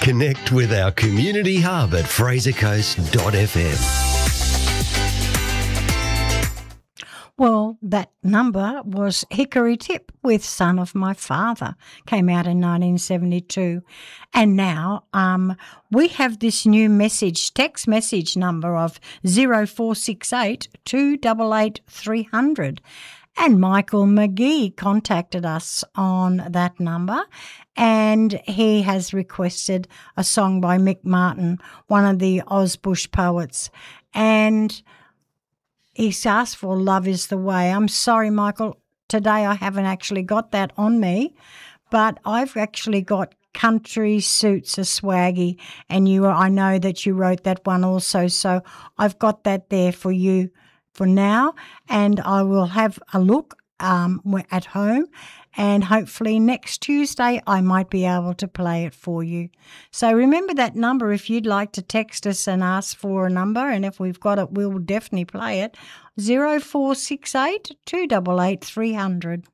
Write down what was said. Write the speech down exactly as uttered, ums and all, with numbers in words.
Connect with our community hub at fraser coast dot f m. Well, that number was Hickory Tip with Son of My Father. Came out in nineteen seventy-two. And now um, we have this new message, text message number of zero four six eight, two eight eight, three hundred. And Michael McGee contacted us on that number, and he has requested a song by Mick Martin, one of the Ozbush poets. And he's asked for Love Is the Way. I'm sorry, Michael, today I haven't actually got that on me, but I've actually got Country Suits a Swaggy, and you, I know that you wrote that one also, so I've got that there for you for now, and I will have a look um, at home, and hopefully next Tuesday I might be able to play it for you. So remember that number if you'd like to text us and ask for a number, and if we've got it, we'll definitely play it, zero four six eight, two eight eight, three hundred.